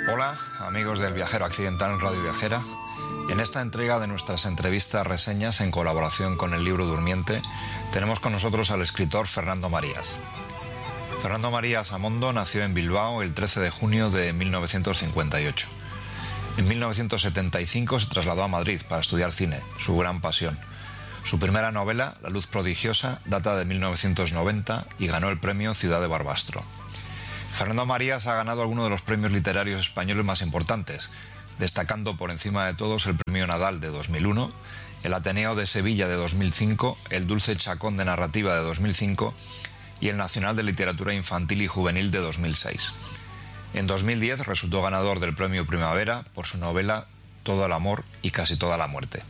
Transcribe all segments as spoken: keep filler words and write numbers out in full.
Hola, amigos del Viajero Accidental en Radio Viajera. En esta entrega de nuestras entrevistas reseñas en colaboración con el libro Durmiente, tenemos con nosotros al escritor Fernando Marías. Fernando Marías Amondo nació en Bilbao el trece de junio de mil novecientos cincuenta y ocho. En mil novecientos setenta y cinco se trasladó a Madrid para estudiar cine, su gran pasión. Su primera novela, La luz prodigiosa, data de mil novecientos noventa y ganó el premio Ciudad de Barbastro. Fernando Marías ha ganado algunos de los premios literarios españoles más importantes, destacando por encima de todos el Premio Nadal de dos mil uno, el Ateneo de Sevilla de dos mil cinco, el Dulce Chacón de Narrativa de dos mil cinco y el Nacional de Literatura Infantil y Juvenil de dos mil seis. En dos mil diez resultó ganador del Premio Primavera por su novela Todo el amor y casi toda la muerte.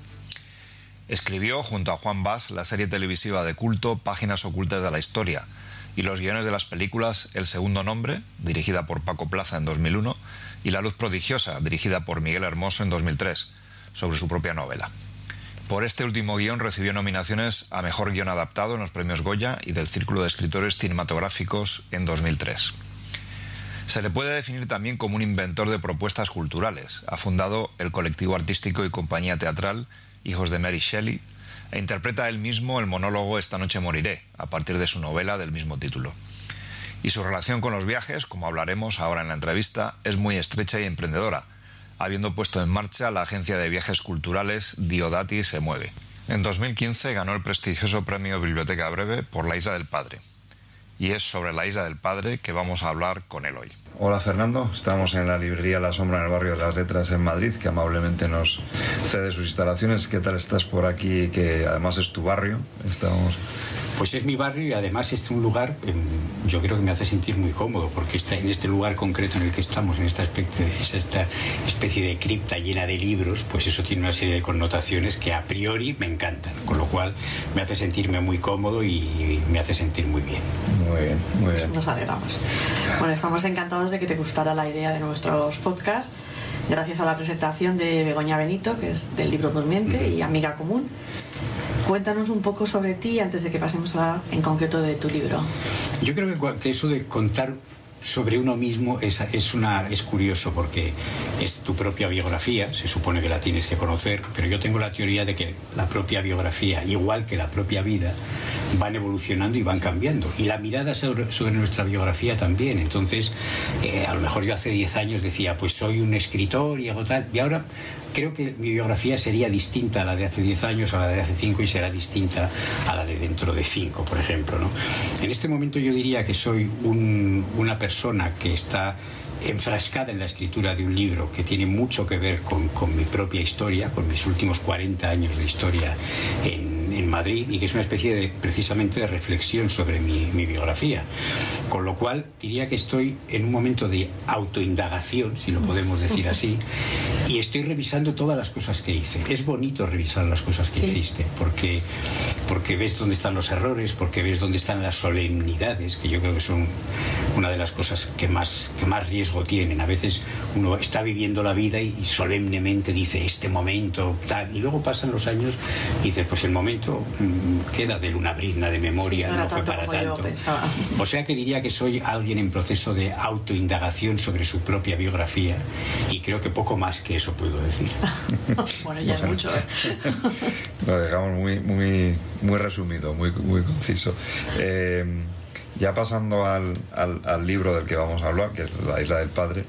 Escribió junto a Juan Bas la serie televisiva de culto Páginas ocultas de la historia y los guiones de las películas El segundo nombre, dirigida por Paco Plaza en dos mil uno, y La luz prodigiosa, dirigida por Miguel Hermoso en dos mil tres, sobre su propia novela. Por este último guión recibió nominaciones a Mejor Guión Adaptado en los Premios Goya y del Círculo de Escritores Cinematográficos en dos mil tres. Se le puede definir también como un inventor de propuestas culturales. Ha fundado el colectivo artístico y compañía teatral Hijos de Mary Shelley e interpreta él mismo el monólogo Esta noche moriré, a partir de su novela del mismo título. Y su relación con los viajes, como hablaremos ahora en la entrevista, es muy estrecha y emprendedora, habiendo puesto en marcha la agencia de viajes culturales Diodati Se Mueve. En dos mil quince ganó el prestigioso premio Biblioteca Breve por La Isla del Padre. Y es sobre La Isla del Padre que vamos a hablar con él hoy. Hola Fernando, estamos en la librería La Sombra en el barrio de las Letras en Madrid, que amablemente nos cede sus instalaciones. ¿Qué tal estás por aquí, que además es tu barrio? Estamos... Pues es mi barrio y además es un lugar, yo creo que me hace sentir muy cómodo, porque está en este lugar concreto en el que estamos, en esta especie de, esta especie de cripta llena de libros, pues eso tiene una serie de connotaciones que a priori me encantan, con lo cual me hace sentirme muy cómodo y me hace sentir muy bien. Muy bien, muy bien. Pues nos alegramos. Bueno, estamos encantados de que te gustara la idea de nuestros podcasts, gracias a la presentación de Begoña Benito, que es del libro Durmiente uh-huh. y amiga común. Cuéntanos un poco sobre ti antes de que pasemos a hablar en concreto de tu libro. Yo creo que eso de contar sobre uno mismo es, es, una, es curioso, porque es tu propia biografía, se supone que la tienes que conocer, pero yo tengo la teoría de que la propia biografía, igual que la propia vida, van evolucionando y van cambiando, y la mirada sobre, sobre nuestra biografía también. Entonces eh, a lo mejor yo hace diez años decía, pues soy un escritor y hago tal, y ahora creo que mi biografía sería distinta a la de hace diez años, a la de hace cinco, y será distinta a la de dentro de cinco, por ejemplo, ¿no? En este momento yo diría que soy un, una persona que está enfrascada en la escritura de un libro que tiene mucho que ver con, con mi propia historia, con mis últimos cuarenta años de historia en, en Madrid, y que es una especie de, precisamente, de reflexión sobre mi, mi biografía. Con lo cual diría que estoy en un momento de autoindagación, si lo podemos decir así, y estoy revisando todas las cosas que hice. Es bonito revisar las cosas que sí. hiciste, porque, porque ves dónde están los errores, porque ves dónde están las solemnidades, que yo creo que son una de las cosas que más, que más riesgo tienen. A veces uno está viviendo la vida y, y solemnemente dice este momento, tal, y luego pasan los años y dices, pues el momento mmm, queda de una brizna de memoria, sí, no, no fue para tanto. O sea que diría que soy alguien en proceso de autoindagación sobre su propia biografía, y creo que poco más que eso puedo decir. Bueno, ya es mucho, ¿eh? Lo dejamos muy, muy, muy resumido, muy, muy conciso. Eh, ya pasando al, al, al libro del que vamos a hablar, que es La Isla del Padre,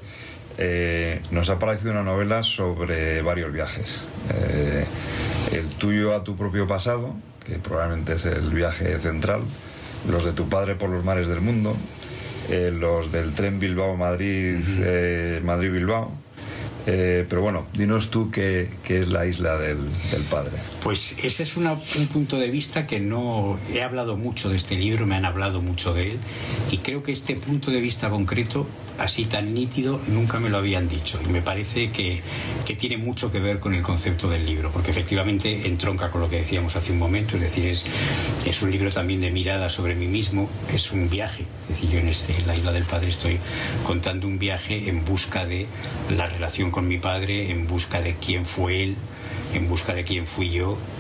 eh, nos ha parecido una novela sobre varios viajes. Eh, el tuyo a tu propio pasado, que probablemente es el viaje central, los de tu padre por los mares del mundo, eh, los del tren Bilbao-Madrid, eh, Madrid-Bilbao. Eh, pero bueno, dinos tú qué, qué es La Isla del, del Padre. Pues ese es una, un punto de vista que no he hablado mucho de este libro, me han hablado mucho de él, y creo que este punto de vista concreto, así tan nítido, nunca me lo habían dicho, y me parece que, que tiene mucho que ver con el concepto del libro, porque efectivamente entronca con lo que decíamos hace un momento, es decir, es, es un libro también de mirada sobre mí mismo, es un viaje. Es decir, yo en, este, en La Isla del Padre estoy contando un viaje en busca de la relación con mi padre, en busca de quién fue él, en busca de quién fui yo,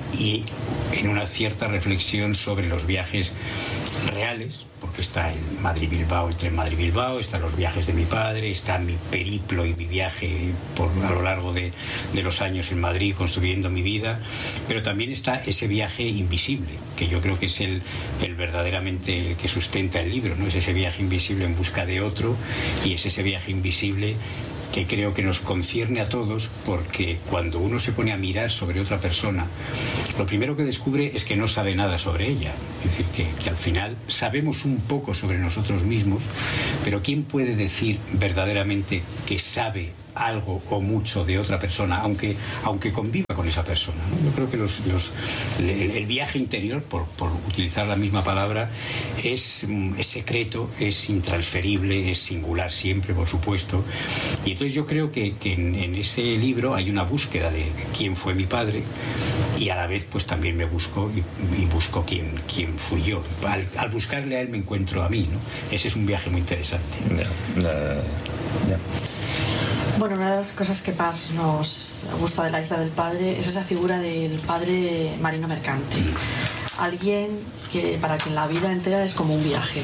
y en una cierta reflexión sobre los viajes reales, porque está el Madrid-Bilbao, el tren Madrid-Bilbao, están los viajes de mi padre, está mi periplo y mi viaje por, a lo largo de, de los años en Madrid construyendo mi vida, pero también está ese viaje invisible, que yo creo que es el, el verdaderamente el que sustenta el libro, ¿no? Es ese viaje invisible en busca de otro, y es ese viaje invisible que creo que nos concierne a todos, porque cuando uno se pone a mirar sobre otra persona, lo primero que descubre es que no sabe nada sobre ella. Es decir, que, que al final sabemos un poco sobre nosotros mismos, pero ¿quién puede decir verdaderamente que sabe algo o mucho de otra persona, aunque, aunque conviva con esa persona, ¿no? Yo creo que los, los, el, el viaje interior, por, por utilizar la misma palabra, es, es secreto, es intransferible, es singular siempre, por supuesto. Y entonces yo creo que, que en, en ese libro hay una búsqueda de quién fue mi padre, y a la vez pues también me busco y, y busco quién, quién fui yo. Al, al buscarle a él me encuentro a mí, ¿no? Ese es un viaje muy interesante. Yeah, uh, yeah. Bueno, una de las cosas que más nos gusta de La Isla del Padre es esa figura del padre marino mercante. Alguien que para quien la vida entera es como un viaje.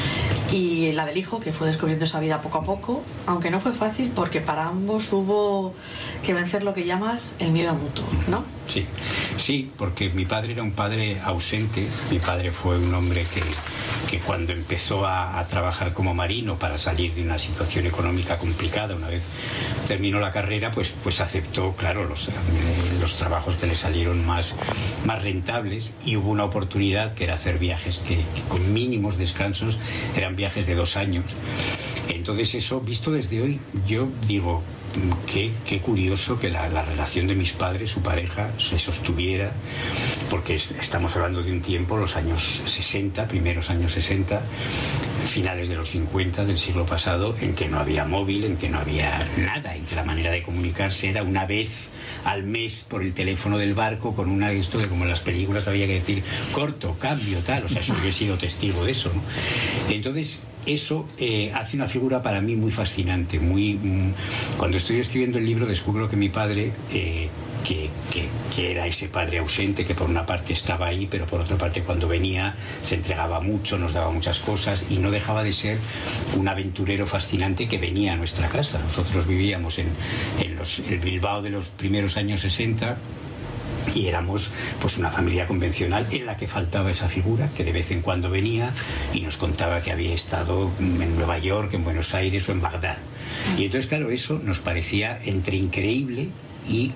Y la del hijo, que fue descubriendo esa vida poco a poco, aunque no fue fácil porque para ambos hubo que vencer lo que llamas el miedo mutuo, ¿no? Sí, sí, porque mi padre era un padre ausente. Mi padre fue un hombre que, que cuando empezó a, a trabajar como marino para salir de una situación económica complicada, una vez terminó la carrera, pues, pues aceptó, claro, los, los trabajos que le salieron más, más rentables, y hubo una oportunidad que era hacer viajes que, que con mínimos descansos eran viajes de dos años. Entonces eso, visto desde hoy, yo digo, qué, qué curioso que la, la relación de mis padres, su pareja, se sostuviera, porque es, estamos hablando de un tiempo, los años sesenta, primeros años sesenta, finales de los cincuenta del siglo pasado, en que no había móvil, en que no había nada, en que la manera de comunicarse era una vez al mes por el teléfono del barco, con una de esto de como en las películas había que decir corto, cambio, tal, o sea, eso, yo he sido testigo de eso, ¿no? Entonces eso eh, hace una figura para mí muy fascinante, muy mm, cuando estoy escribiendo el libro descubro que mi padre eh, Que, que, que era ese padre ausente, que por una parte estaba ahí, pero por otra parte cuando venía se entregaba mucho, nos daba muchas cosas, y no dejaba de ser un aventurero fascinante que venía a nuestra casa. Nosotros vivíamos en, en los, el Bilbao de los primeros años sesenta, y éramos pues una familia convencional en la que faltaba esa figura, que de vez en cuando venía y nos contaba que había estado en Nueva York, en Buenos Aires o en Bagdad. Y entonces, claro, eso nos parecía entre increíble y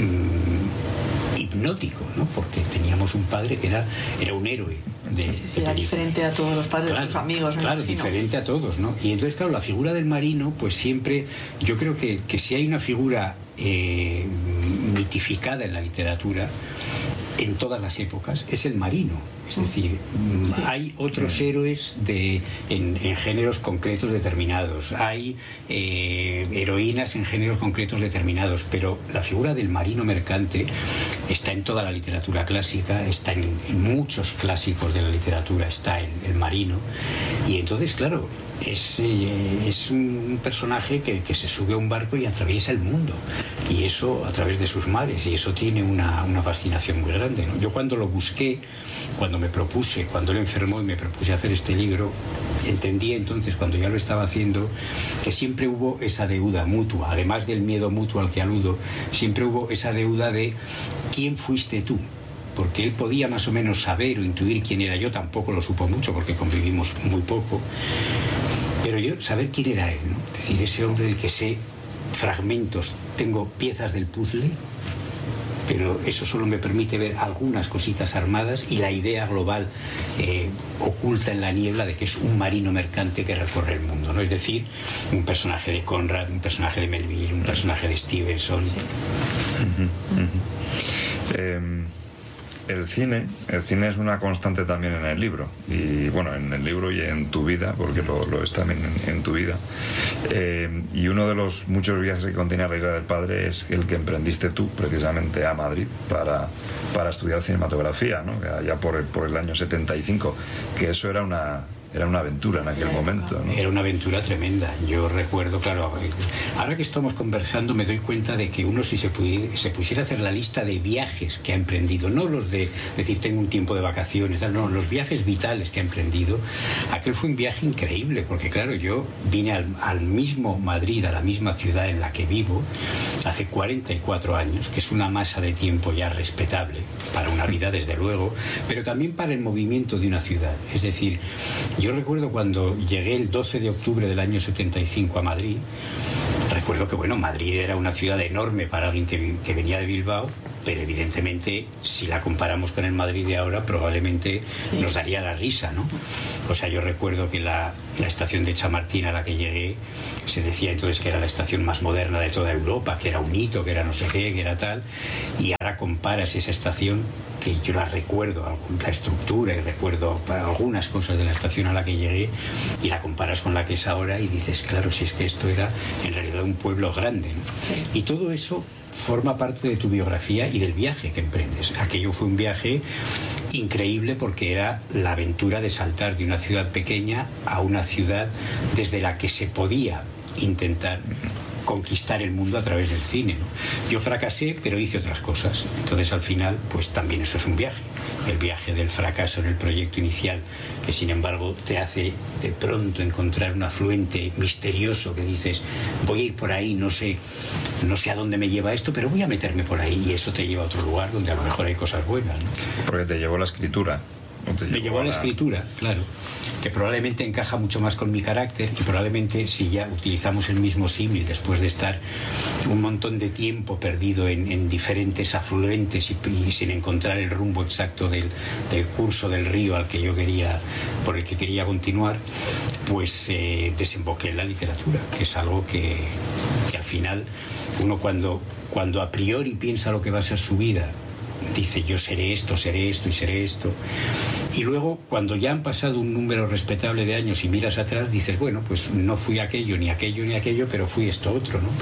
Mm, hipnótico, ¿no? Porque teníamos un padre que era, era un héroe. De, sí, sí, de era diferente a todos los padres, claro, de sus amigos. Claro, imagino. diferente a todos, ¿no? Y entonces, claro, la figura del marino, pues siempre, yo creo que, que si hay una figura eh, mitificada en la literatura, en todas las épocas, es el marino. Es decir, sí. hay otros sí. héroes de, en, en géneros concretos determinados, hay eh, heroínas en géneros concretos determinados, pero la figura del marino mercante está en toda la literatura clásica, está en, en muchos clásicos de la literatura, está el, el marino. Y entonces, claro, es, eh, es un personaje que, que se sube a un barco y atraviesa el mundo, y eso a través de sus mares, y eso tiene una, una fascinación muy grande, ¿no? Yo cuando lo busqué, cuando me propuse, cuando él enfermó y me propuse hacer este libro, entendí entonces, cuando ya lo estaba haciendo, que siempre hubo esa deuda mutua, además del miedo mutuo al que aludo, siempre hubo esa deuda de ¿quién fuiste tú? Porque él podía más o menos saber o intuir quién era yo, tampoco lo supo mucho porque convivimos muy poco, pero yo saber quién era él, ¿no? Es decir, ese hombre del que sé fragmentos, tengo piezas del puzzle, pero eso solo me permite ver algunas cositas armadas y la idea global eh, oculta en la niebla de que es un marino mercante que recorre el mundo, ¿no? Es decir, un personaje de Conrad, un personaje de Melville, un personaje de Stevenson. Sí. Uh-huh, uh-huh. Eh, el cine, el cine es una constante también en el libro, y bueno, en el libro y en tu vida, porque lo, lo es también en, en tu vida. Eh, y uno de los muchos viajes que contiene La Isla del Padre es el que emprendiste tú precisamente a Madrid para, para estudiar cinematografía, ¿no? Ya por el, por el año setenta y cinco, que eso era una Era una aventura en aquel Era momento, ¿no? Era una aventura tremenda. Yo recuerdo, claro, ahora que estamos conversando me doy cuenta de que uno si se, pudiera, se pusiera a hacer la lista de viajes que ha emprendido, no los de decir tengo un tiempo de vacaciones, no, los viajes vitales que ha emprendido, aquel fue un viaje increíble, porque claro, yo vine al, al mismo Madrid, a la misma ciudad en la que vivo, hace cuarenta y cuatro años, que es una masa de tiempo ya respetable, para una vida desde luego, pero también para el movimiento de una ciudad. Es decir, yo recuerdo cuando llegué el doce de octubre del año setenta y cinco a Madrid, recuerdo que bueno, Madrid era una ciudad enorme para alguien que, que venía de Bilbao, pero evidentemente si la comparamos con el Madrid de ahora probablemente nos daría la risa, ¿no? O sea, yo recuerdo que la, la estación de Chamartín a la que llegué se decía entonces que era la estación más moderna de toda Europa, que era un hito, que era no sé qué, que era tal, y ahora comparas esa estación, que yo la recuerdo, la estructura, y recuerdo algunas cosas de la estación a la que llegué, y la comparas con la que es ahora y dices, claro, si es que esto era en realidad un pueblo grande, ¿no? Sí. Y todo eso forma parte de tu biografía y del viaje que emprendes. Aquello fue un viaje increíble porque era la aventura de saltar de una ciudad pequeña a una ciudad desde la que se podía intentar conquistar el mundo a través del cine, ¿no? Yo fracasé, pero hice otras cosas. Entonces, al final, pues también eso es un viaje. El viaje del fracaso en el proyecto inicial, que sin embargo te hace de pronto encontrar un afluente misterioso que dices, voy a ir por ahí, no sé, no sé a dónde me lleva esto, pero voy a meterme por ahí, y eso te lleva a otro lugar donde a lo mejor hay cosas buenas, ¿no? Porque te llevó la escritura. Me llevó a la escritura, claro, que probablemente encaja mucho más con mi carácter, y probablemente si ya utilizamos el mismo símil después de estar un montón de tiempo perdido en, en diferentes afluentes y, y sin encontrar el rumbo exacto del, del curso del río al que yo quería, por el que quería continuar, pues eh, desemboqué en la literatura, que es algo que, que al final uno cuando, cuando a priori piensa lo que va a ser su vida, dice yo seré esto, seré esto y seré esto, y luego cuando ya han pasado un número respetable de años y miras atrás dices, bueno, pues no fui aquello, ni aquello, ni aquello, pero fui esto otro, ¿no?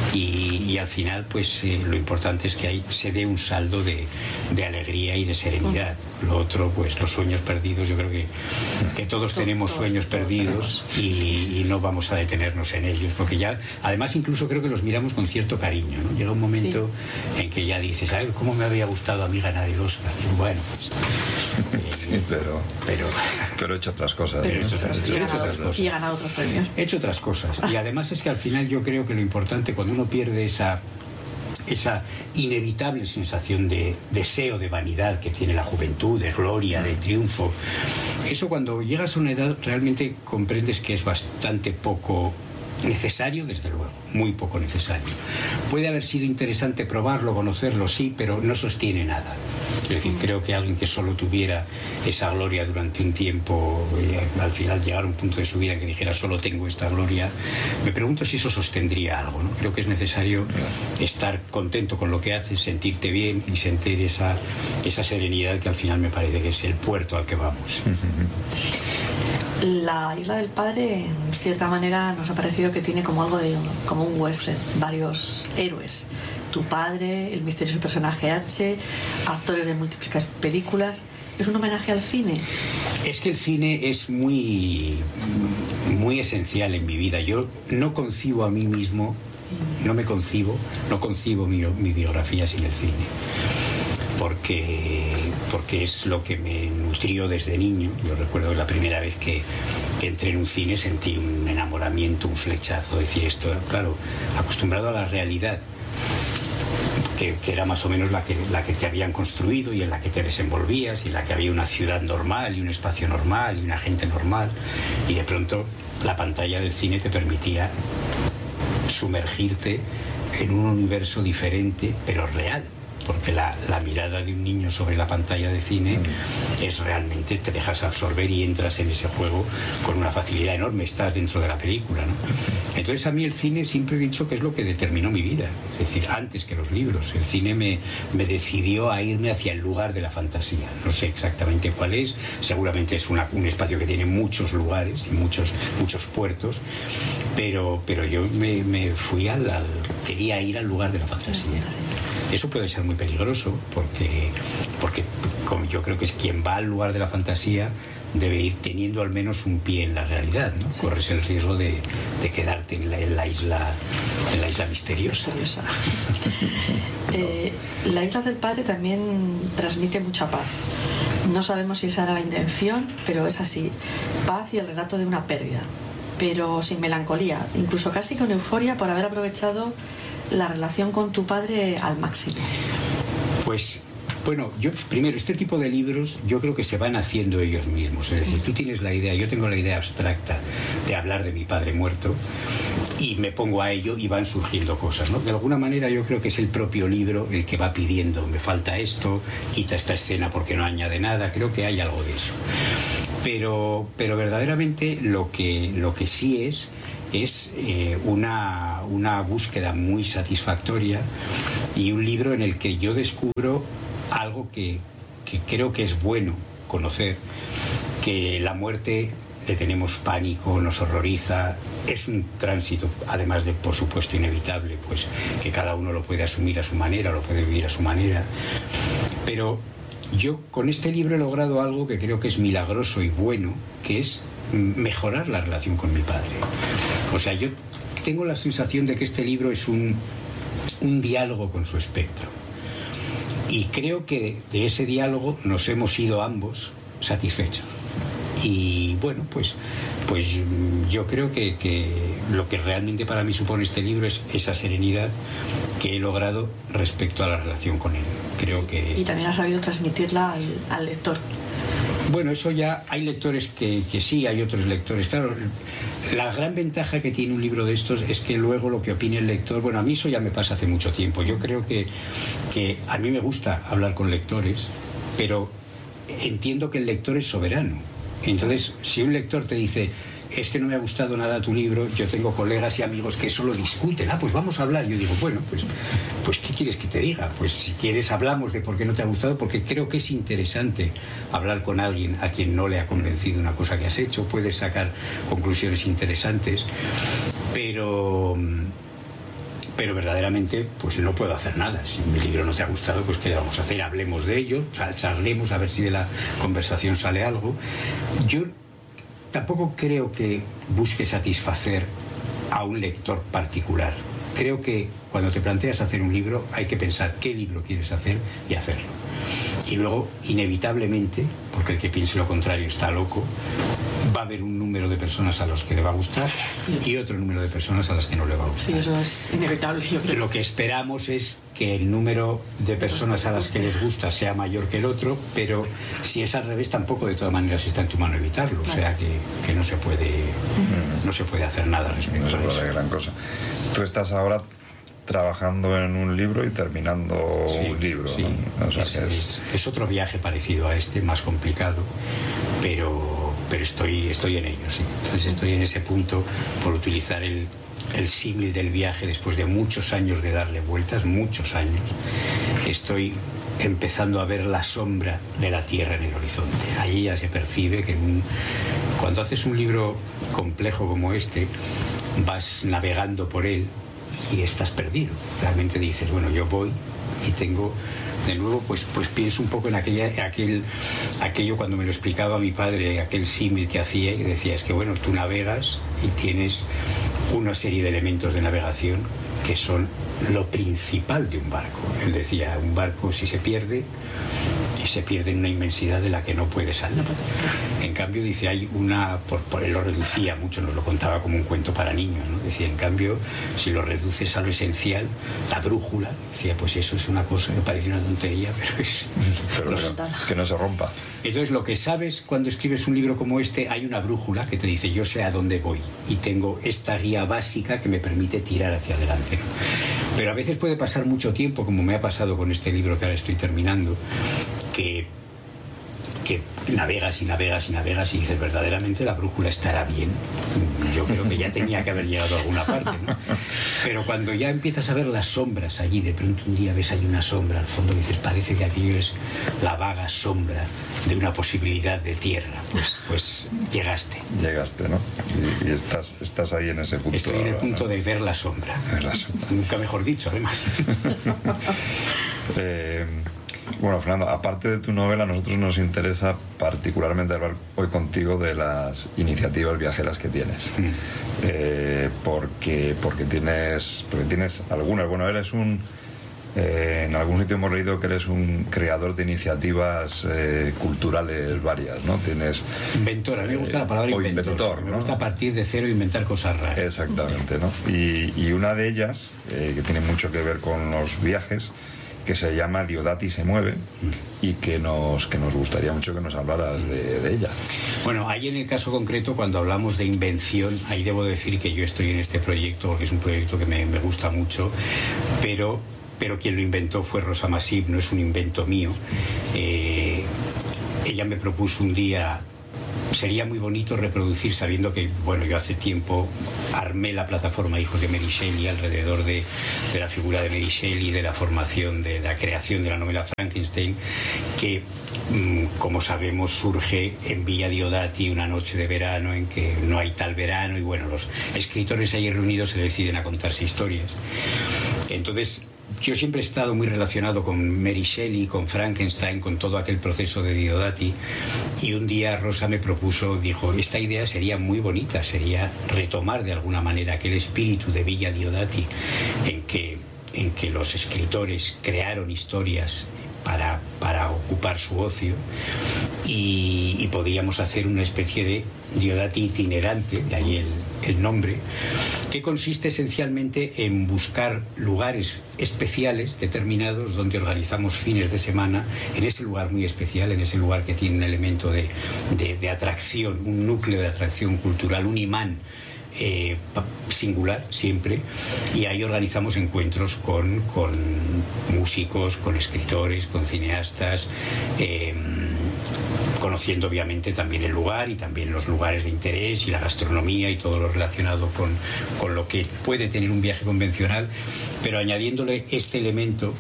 Y, y al final pues eh, lo importante es que ahí se dé un saldo de, de alegría y de serenidad. Lo otro, pues los sueños perdidos, yo creo que, que todos tenemos sueños perdidos y, y no vamos a detenernos en ellos, porque ya, además incluso creo que los miramos con cierto cariño, ¿no? Llega un momento sí. en que ya dices, ay, ¿cómo me había gustado a mí ganar el Oscar? Y bueno, pues... Eh, sí, pero, pero... Pero he hecho otras cosas. Pero he hecho otras, y, he he hecho otras cosas. Y he ganado otros premios. He hecho otras cosas. Y además es que al final yo creo que lo importante, cuando uno pierde esa... esa inevitable sensación de deseo, de vanidad que tiene la juventud, de gloria, de triunfo, eso cuando llegas a una edad realmente comprendes que es bastante poco necesario, desde luego, muy poco necesario. Puede haber sido interesante probarlo, conocerlo, sí, pero no sostiene nada. Es decir, creo que alguien que solo tuviera esa gloria durante un tiempo, eh, al final llegar a un punto de su vida en que dijera solo tengo esta gloria, me pregunto si eso sostendría algo, ¿no? Creo que es necesario estar contento con lo que haces, sentirte bien y sentir esa, esa serenidad que al final me parece que es el puerto al que vamos. La Isla del Padre, en cierta manera, nos ha parecido que tiene como algo de como un western, varios héroes. Tu padre, el misterioso personaje H, actores de múltiples películas. ¿Es un homenaje al cine? Es que el cine es muy, muy esencial en mi vida. Yo no concibo a mí mismo, no me concibo, no concibo mi, mi biografía sin el cine. Porque, porque es lo que me nutrió desde niño. Yo recuerdo la primera vez que, que entré en un cine sentí un enamoramiento, un flechazo, decir esto, claro, acostumbrado a la realidad, que, que era más o menos la que, la que te habían construido y en la que te desenvolvías, y en la que había una ciudad normal y un espacio normal y una gente normal, y de pronto la pantalla del cine te permitía sumergirte en un universo diferente, pero real. Porque la, la mirada de un niño sobre la pantalla de cine mm. es realmente, te dejas absorber y entras en ese juego con una facilidad enorme, estás dentro de la película, ¿no? Entonces a mí el cine siempre he dicho que es lo que determinó mi vida, es decir, antes que los libros. El cine me, me decidió a irme hacia el lugar de la fantasía. No sé exactamente cuál es, seguramente es una, un espacio que tiene muchos lugares y muchos, muchos puertos, pero, pero yo me, me fui al, al, quería ir al lugar de la fantasía. Eso puede ser muy peligroso porque, porque como yo creo que es quien va al lugar de la fantasía debe ir teniendo al menos un pie en la realidad, ¿no? Sí. Corres el riesgo de, de quedarte en la, en la isla en la isla misteriosa. misteriosa. eh, la Isla del Padre también transmite mucha paz. No sabemos si esa era la intención, pero es así. Paz y el relato de una pérdida, pero sin melancolía, incluso casi con euforia por haber aprovechado la relación con tu padre al máximo. Pues bueno, yo primero, este tipo de libros yo creo que se van haciendo ellos mismos. Es decir, tú tienes la idea, yo tengo la idea abstracta de hablar de mi padre muerto y me pongo a ello y van surgiendo cosas, ¿no? De alguna manera yo creo que es el propio libro el que va pidiendo, me falta esto, quita esta escena porque no añade nada. Creo que hay algo de eso. Pero, pero verdaderamente lo que, lo que sí es es eh, una, una búsqueda muy satisfactoria y un libro en el que yo descubro algo que, que creo que es bueno conocer, que la muerte le tenemos pánico, nos horroriza, es un tránsito, además de, por supuesto, inevitable, pues que cada uno lo puede asumir a su manera, lo puede vivir a su manera, pero yo con este libro he logrado algo que creo que es milagroso y bueno, que es mejorar la relación con mi padre. O sea, yo tengo la sensación de que este libro es un, un diálogo con su espectro. Y creo que de ese diálogo nos hemos ido ambos satisfechos. Y bueno, pues, pues yo creo que, que lo que realmente para mí supone este libro es esa serenidad que he logrado respecto a la relación con él. Creo que... Y también has sabido transmitirla al, al lector. Bueno, eso ya hay lectores que, que sí, hay otros lectores. Claro, la gran ventaja que tiene un libro de estos es que luego lo que opine el lector, bueno, a mí eso ya me pasa hace mucho tiempo. Yo creo que, que a mí me gusta hablar con lectores, pero entiendo que el lector es soberano. Entonces, si un lector te dice, es que no me ha gustado nada tu libro, yo tengo colegas y amigos que eso lo discuten, ah, pues vamos a hablar. Yo digo, bueno, pues, pues ¿qué quieres que te diga? Pues si quieres hablamos de por qué no te ha gustado, porque creo que es interesante hablar con alguien a quien no le ha convencido una cosa que has hecho, puedes sacar conclusiones interesantes, pero... pero verdaderamente pues no puedo hacer nada. Si mi libro no te ha gustado, pues ¿qué le vamos a hacer? Hablemos de ello, charlemos a ver si de la conversación sale algo. Yo tampoco creo que busque satisfacer a un lector particular. Creo que cuando te planteas hacer un libro hay que pensar qué libro quieres hacer y hacerlo. Y luego, inevitablemente, porque el que piense lo contrario está loco, va a haber un número de personas a los que le va a gustar y otro número de personas a las que no le va a gustar. Sí, eso es inevitable, yo creo. Lo que esperamos es que el número de personas a las que les gusta sea mayor que el otro, pero si es al revés tampoco de todas maneras está en tu mano evitarlo. O sea que, que no se puede no se puede hacer nada respecto no a se eso. Gran cosa. Tú estás ahora trabajando en un libro y terminando sí, un libro, sí. ¿no? O sea, es, que es... Es, es otro viaje parecido a este, más complicado, pero, pero estoy, estoy en ello, sí. Entonces estoy en ese punto, por utilizar el, el símil del viaje después de muchos años de darle vueltas, muchos años, estoy empezando a ver la sombra de la Tierra en el horizonte. Allí ya se percibe que un, cuando haces un libro complejo como este, vas navegando por él y estás perdido. Realmente dices, bueno, yo voy y tengo... De nuevo, pues, pues pienso un poco en aquella, aquel, aquello cuando me lo explicaba mi padre, aquel símil que hacía, y decía, es que bueno, tú navegas y tienes una serie de elementos de navegación que son lo principal de un barco. Él decía, un barco si se pierde, y se pierde en una inmensidad de la que no puede salir. En cambio, dice, hay una, por, por él lo reducía mucho, nos lo contaba como un cuento para niños, ¿no? Decía, en cambio, si lo reduces a lo esencial, la brújula, decía, pues eso es una cosa que parece una tontería, pero es... Pero los, no, que no se rompa. Entonces, lo que sabes cuando escribes un libro como este, hay una brújula que te dice, yo sé a dónde voy, y tengo esta guía básica que me permite tirar hacia adelante, ¿no? Pero a veces puede pasar mucho tiempo, como me ha pasado con este libro que ahora estoy terminando, que, que, navegas y navegas y navegas y dices, verdaderamente la brújula estará bien. Yo creo que ya tenía que haber llegado a alguna parte, ¿no? Pero cuando ya empiezas a ver las sombras allí, de pronto un día ves ahí una sombra al fondo y dices, parece que aquello es la vaga sombra de una posibilidad de tierra. Pues, pues llegaste. Llegaste, ¿no? Y, y estás, estás ahí en ese punto. Estoy en el ahora, punto ¿no? de ver la sombra. Ver la sombra. Nunca mejor dicho, además. eh, bueno, Fernando, aparte de tu novela, a nosotros nos interesa particularmente hablar hoy contigo de las iniciativas viajeras que tienes. Mm. Eh, porque, porque, tienes, porque tienes algunas. Bueno, eres un... Eh, en algún sitio hemos leído que eres un creador de iniciativas eh, culturales varias, ¿no? Tienes... Inventor, a mí me gusta la palabra inventor. inventor, me ¿no? gusta a partir de cero inventar cosas raras. Exactamente, ¿no? Y, y una de ellas, eh, que tiene mucho que ver con los viajes, que se llama Diodati se mueve, y que nos, que nos gustaría mucho que nos hablaras de, de ella. Bueno, ahí en el caso concreto, cuando hablamos de invención, ahí debo decir que yo estoy en este proyecto, porque es un proyecto que me, me gusta mucho, pero... pero quien lo inventó fue Rosa Masip, no es un invento mío. Eh, ella me propuso un día, sería muy bonito reproducir, sabiendo que, bueno, yo hace tiempo armé la plataforma Hijos de Mary Shelley alrededor de, de la figura de Mary Shelley, de la formación, de, de la creación de la novela Frankenstein, que, como sabemos, surge en Villa Diodati una noche de verano en que no hay tal verano, y bueno, los escritores ahí reunidos se deciden a contarse historias. Entonces, yo siempre he estado muy relacionado con Mary Shelley, con Frankenstein, con todo aquel proceso de Diodati, y un día Rosa me propuso, dijo, esta idea sería muy bonita, sería retomar de alguna manera aquel espíritu de Villa Diodati en que, en que los escritores crearon historias para, para ocupar su ocio, y, y podíamos hacer una especie de Diodati itinerante, de ahí el, el nombre, que consiste esencialmente en buscar lugares especiales determinados donde organizamos fines de semana, en ese lugar muy especial, en ese lugar que tiene un elemento de, de, de atracción, un núcleo de atracción cultural, un imán Eh, singular siempre, y ahí organizamos encuentros con, con músicos, con escritores, con cineastas, eh, conociendo obviamente también el lugar y también los lugares de interés y la gastronomía y todo lo relacionado con, con lo que puede tener un viaje convencional, pero añadiéndole este elemento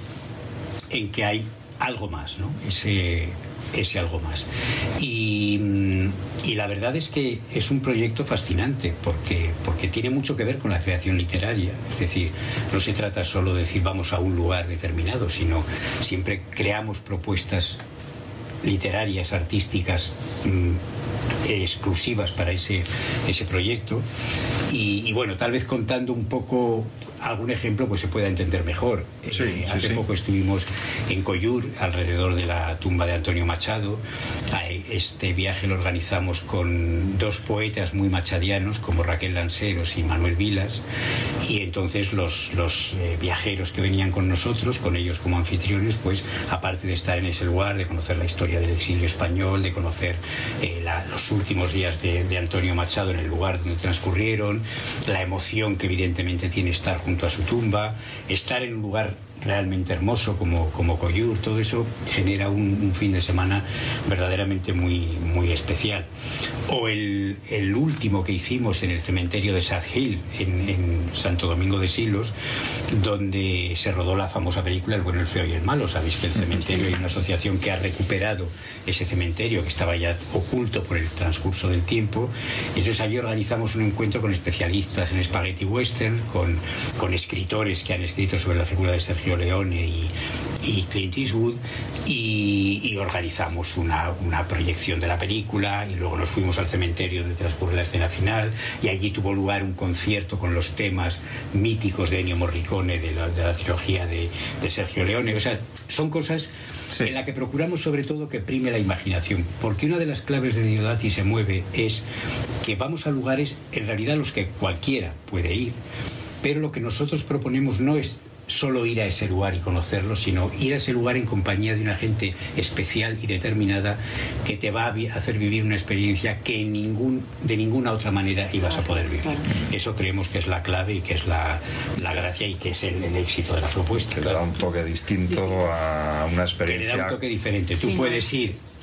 en que hay algo más, ¿no? Ese, ese algo más. Y, y la verdad es que es un proyecto fascinante porque, porque tiene mucho que ver con la creación literaria. Es decir, no se trata solo de decir vamos a un lugar determinado, sino siempre creamos propuestas literarias, artísticas, mmm, exclusivas para ese, ese proyecto. Y, y bueno, tal vez contando un poco algún ejemplo pues se pueda entender mejor. Sí, eh, sí, hace sí. poco estuvimos en Coyur, alrededor de la tumba de Antonio Machado. Este viaje lo organizamos con dos poetas muy machadianos como Raquel Lanceros y Manuel Vilas, y entonces los, los eh, viajeros que venían con nosotros, con ellos como anfitriones, pues aparte de estar en ese lugar, de conocer la historia del exilio español, de conocer eh, la, los últimos días de, de Antonio Machado en el lugar donde transcurrieron, la emoción que evidentemente tiene estar junto a su tumba, estar en un lugar realmente hermoso como, como Coyur, todo eso genera un, un fin de semana verdaderamente muy, muy especial. O el, el último que hicimos en el cementerio de Sad Hill, en, en Santo Domingo de Silos, donde se rodó la famosa película El bueno, el feo y el malo. Sabéis que el cementerio, hay una asociación que ha recuperado ese cementerio que estaba ya oculto por el transcurso del tiempo, y entonces allí organizamos un encuentro con especialistas en spaghetti western, con, con escritores que han escrito sobre la figura de Sergio Leone y, y Clint Eastwood, y, y organizamos una, una proyección de la película, y luego nos fuimos al cementerio donde transcurre la escena final, y allí tuvo lugar un concierto con los temas míticos de Ennio Morricone, de la, de la trilogía de, de Sergio Leone. O sea, son cosas sí. en las que procuramos sobre todo que prime la imaginación, porque una de las claves de Diodati se mueve es que vamos a lugares en realidad a los que cualquiera puede ir, pero lo que nosotros proponemos no es solo ir a ese lugar y conocerlo, sino ir a ese lugar en compañía de una gente especial y determinada que te va a hacer vivir una experiencia que en ningún, de ninguna otra manera ibas a poder vivir. Eso creemos que es la clave y que es la, la gracia y que es el, el éxito de la propuesta. Que le da un toque distinto, distinto. a una experiencia. Que le da un toque diferente. Tú sí, puedes ir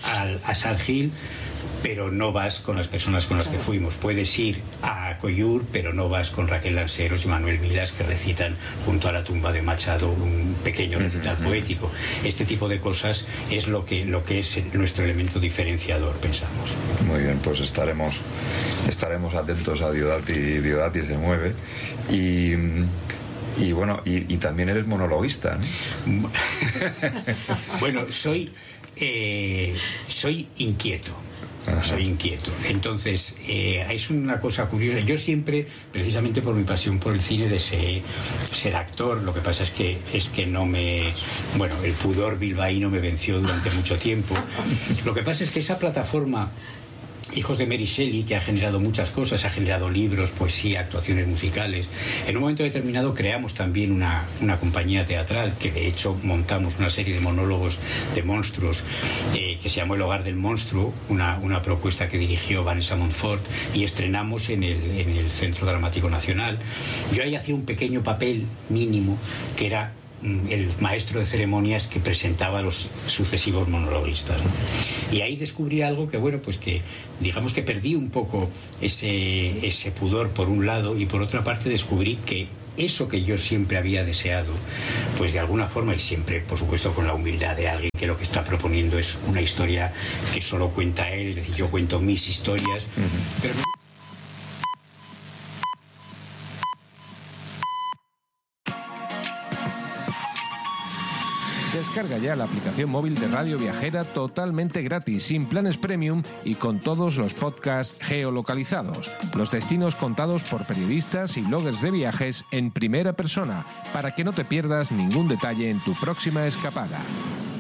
al, a San Gil, pero no vas con las personas con las que fuimos. Puedes ir a Coyur, pero no vas con Raquel Lanceros y Manuel Vilas, que recitan junto a la tumba de Machado un pequeño recital poético. Este tipo de cosas es lo que, lo que es nuestro elemento diferenciador, pensamos. Muy bien, pues estaremos, estaremos atentos a Diodati. Diodati se mueve. Y... Y bueno, y, y también eres monologuista, ¿no? Bueno, soy, eh, soy inquieto. Ajá. Soy inquieto. Entonces, eh, es una cosa curiosa. Yo siempre, precisamente por mi pasión por el cine, deseé ser actor. Lo que pasa es que es que no me... Bueno, el pudor bilbaíno me venció durante mucho tiempo. Lo que pasa es que esa plataforma Hijos de Mary Shelley, que ha generado muchas cosas, ha generado libros, poesía, actuaciones musicales. En un momento determinado creamos también una, una compañía teatral, que de hecho montamos una serie de monólogos de monstruos, eh, que se llamó El Hogar del Monstruo, una, una propuesta que dirigió Vanessa Montfort, y estrenamos en el, en el Centro Dramático Nacional. Yo ahí hacía un pequeño papel mínimo, que era el maestro de ceremonias que presentaba a los sucesivos monologuistas, ¿no? Y ahí descubrí algo que, bueno, pues que digamos que perdí un poco ese, ese pudor por un lado, y por otra parte descubrí que eso que yo siempre había deseado, pues de alguna forma, y siempre por supuesto con la humildad de alguien que lo que está proponiendo es una historia que solo cuenta él, es decir, yo cuento mis historias, uh-huh. pero Descarga ya la aplicación móvil de Radio Viajera totalmente gratis, sin planes premium y con todos los podcasts geolocalizados. Los destinos contados por periodistas y bloggers de viajes en primera persona, para que no te pierdas ningún detalle en tu próxima escapada.